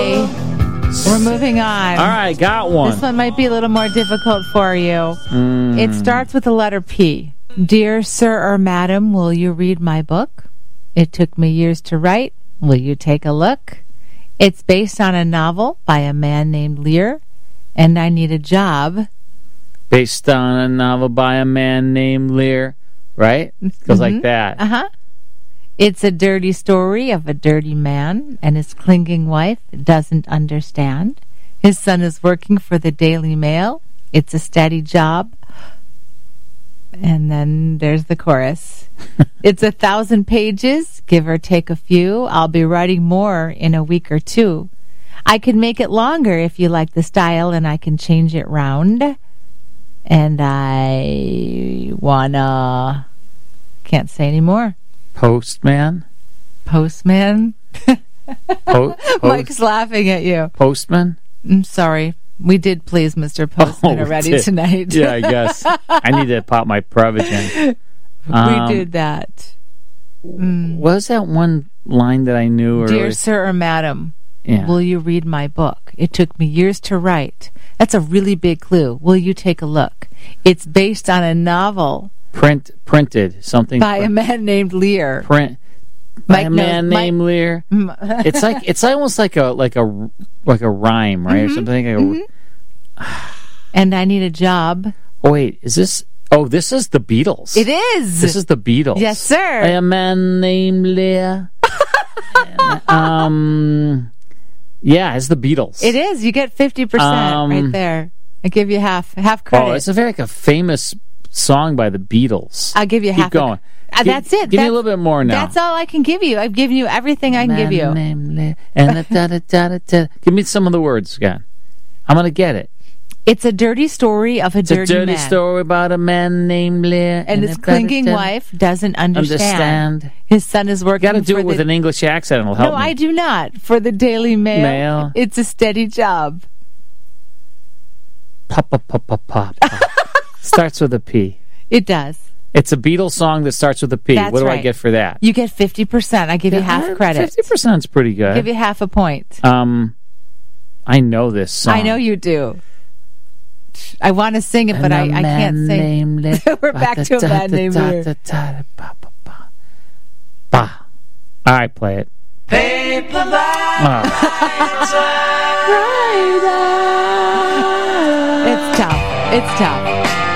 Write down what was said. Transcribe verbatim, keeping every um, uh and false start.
Okay. We're moving on. All right, got one. This one might be a little more difficult for you. Mm. It starts with the letter P. Dear sir or madam, will you read my book? It took me years to write. Will you take a look? It's based on a novel by a man named Lear, and I need a job. Based on a novel by a man named Lear, right? It goes mm-hmm. like that. Uh-huh. It's a dirty story of a dirty man, and his clinging wife doesn't understand. His son is working for the Daily Mail. It's a steady job. And then there's the chorus. It's a thousand pages, give or take a few. I'll be writing more in a week or two. I can make it longer if you like the style, and I can change it round. And I wanna... Can't say any more. Postman? Postman? po- post- Mike's laughing at you. Postman? I'm sorry. We did please Mister Postman oh, already did. tonight. Yeah, I guess. I need to pop my Prevagen. Um, we did that. Mm. What was that one line that I knew? Dear earlier? sir or madam, yeah. will you read my book? It took me years to write. That's a really big clue. Will you take a look? It's based on a novel. Print printed something by print, a man named Lear. Print by Mike a man knows, named Mike, Lear. It's like it's almost like a like a like a rhyme, right? Mm-hmm, or something. Like mm-hmm. a, and I need a job. Oh wait, is this? Oh, this is the Beatles. It is. This is the Beatles. Yes, sir. By a man named Lear. um, yeah, it's the Beatles. It is. You get fifty percent um, right there. I give you half half credit. Oh, it's a very like a famous song by the Beatles. I'll give you Keep half. Keep going. A, uh, give, that's it. Give that's, me a little bit more now. That's all I can give you. I've given you everything I can give you. And da, da, da, da, da. Give me some of the words again. I'm going to get it. It's a dirty story of a it's dirty man. It's a dirty man. story about a man named Lear. And, and his clinging wife doesn't understand. understand. His son is working for You got to do it the, with an English accent. It'll help No, me. I do not. For the Daily Mail. Mail. It's a steady job. Pa, pa, pa, pa, pa, pa. Starts with a P. It does. It's a Beatles song that starts with a P. That's what do right. I get for that? You get fifty percent. I give yeah, you half credit. fifty percent is pretty good. I give you half a point. Um, I know this song. I know you do. I want to sing it, but I, I can't sing. We're back to a man named Lear. All right, play it. Paper oh. It's tough. It's tough.